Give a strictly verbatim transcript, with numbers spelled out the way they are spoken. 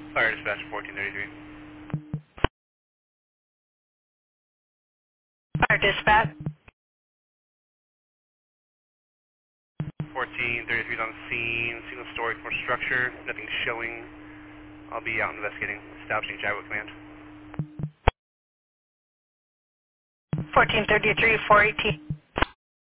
Fire dispatch fourteen thirty-three. Fire dispatch. fourteen thirty-three is on the scene. Single story commercial structure. Nothing showing. I'll be out investigating. Establishing Jaguar command. fourteen thirty-three, four eighteen.